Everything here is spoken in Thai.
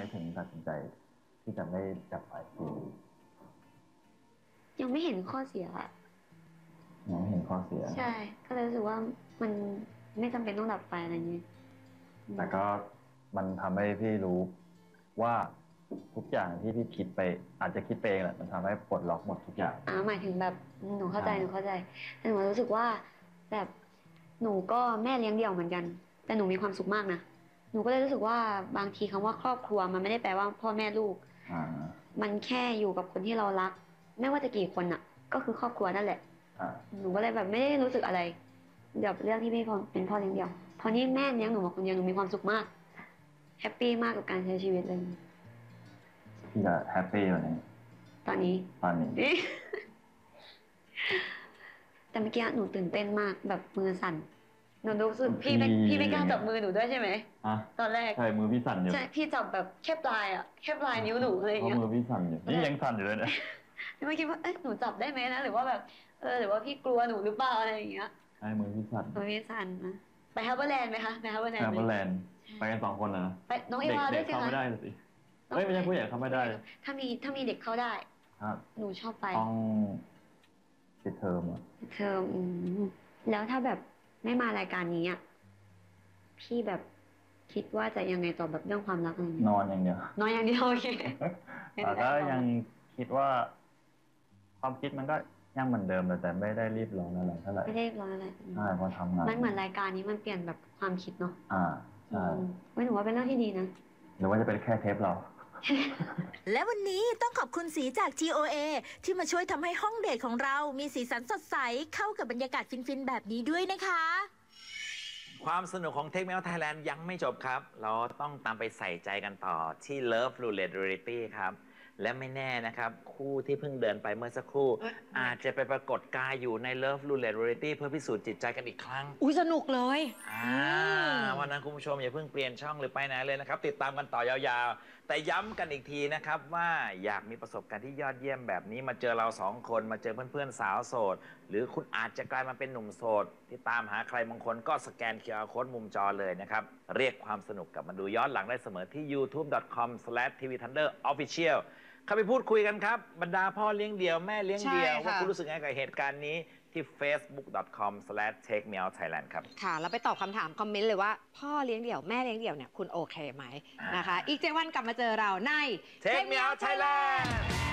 ถึงตัดสินใจที่จะไม่ดับไฟยังไม่เห็นข้อเสียอะยังไม่เห็นข้อเสียใช่ก็เลยรู้สึกว่ามันไม่จำเป็นต้องดับไฟอะไรอย่างนี้แต่ก็มันทำให้พี่รู้ว่าทุกอย่างที่พี่คิดไปอาจจะคิดไปเองแหละมันทำให้ปลดล็อกหมดทุกอย่างหมายถึงแบบหนูเข้าใจแต่หนูรู้สึกว่าแบบหนูก็แม่เลี้ยงเดี่ยวเหมือนกันแต่หนูมีความสุขมากนะหนูก็เลยรู้สึกว่าบางทีคำว่าครอบครัวมันไม่ได้แปลว่าพ่อแม่ลูกมันแค่อยู่กับคนที่เรารักไม่ว่าจะกี่คนอ่ะก็คือครอบครัวนั่นแหละหนูก็เลยแบบไม่ได้รู้สึกอะไรเดี๋ยวเรื่องที่พี่เป็นพ่อเลี้ยงเดี่ยวพอนี่แม่เลี้ยงหนูมาคนเดียวหนูมีความสุขมากแฮปปี้มากกับการใช้ชีวิตเลยพี่จะแฮปปี้อยู่ในตอนนี้ แต่เมื่อกี้หนูตื่นเต้นมากแบบมือสั่นหนูรู้สึกพี่ไม่กล้าจับมือหนูด้วยใช่ไหมตอนแรกใช่มือพี่สั่นอยู่ใช่พี่จับแบบแค่ปลายนิ้วหนูอะไรอย่างเงี้ยมือพี่สั่นอยู่นี่ยังสั่นอยู่เลยเนี่ยไม่คิดว่าหนูจับได้ไหมนะหรือว่าแบบหรือว่าพี่กลัวหนูหรือเปล่าอะไรอย่างเงี้ยใช่มือพี่สั่นนะไปฮาร์เบอร์แลนด์ไหมคะไปฮาร์เบอร์แลนด์ไปกัน2 คนนะไปน้องเอวาด้วยสิคะเข้าไม่ได้สิไม่ใช่ผู้ใหญ่เข้าไม่ได้ถ้ามีเด็กเข้าได้หนูชอบไปต้องปิดเทอมแล้วถ้าแบบไม่มารายการนี้อ่ะพี่แบบคิดว่าจะยังไงต่อแบบเรื่องความรักอะไรนอนอย่างเดียวโอเคแต่ก็ยังคิดว่าความคิดมันก็ยังเหมือนเดิมแต่ไม่ได้รีบร้อนอะไรเท่าไหร่ไม่ได้รีบร้อนอะไรใช่พอทำงานมันเหมือนรายการนี้มันเปลี่ยนแบบความคิดเนาะใช่ไม่หนูว่าเป็นเรื่องที่ดีนะหรือว่าจะเป็นแค่เทปเราและวันนี้ต้องขอบคุณสีจาก TOA ที่มาช่วยทำให้ห้องเดทของเรามีสีสันสดใสเข้ากับบรรยากาศฟินๆแบบนี้ด้วยนะคะความสนุกของ Take Me Out Thailand ยังไม่จบครับ เราต้องตามไปใส่ใจกันต่อที่ Love Roulette Reality ครับ และไม่แน่นะครับคู่ที่เพิ่งเดินไปเมื่อสักครู่อาจจะไปปรากฏกายอยู่ใน Love Roulette Reality เพื่อพิสูจน์จิตใจกันอีกครั้งสนุกเลยวันนั้นคุณผู้ชมอย่าเพิ่งเปลี่ยนช่องหรือไปไหนเลยนะครับติดตามกันต่อยาวๆแต่ย้ำกันอีกทีนะครับว่าอยากมีประสบการณ์ที่ยอดเยี่ยมแบบนี้มาเจอเรา2 คนมาเจอเพื่อนๆสาวโสดหรือคุณอาจจะกลายมาเป็นหนุ่มโสดที่ตามหาใครบางคนก็สแกน QR Code มุมจอเลยนะครับเรียกความสนุกกลับมาดูย้อนหลังได้เสมอที่ youtube.com/tvthunder officialเข้าไปพูดคุยกันครับบรรดาพ่อเลี้ยงเดี่ยวแม่เลี้ยงเดี่ยวว่าคุณรู้สึกไงกับเหตุการณ์นี้ที่ facebook.com/takemeoutthailand ครับค่ะแล้วไปตอบคำถามคอมเมนต์เลยว่าพ่อเลี้ยงเดี่ยวแม่เลี้ยงเดี่ยวเนี่ยคุณโอเคไหมนะคะอีก7 วันกลับมาเจอเราใน Take Me Out Thailand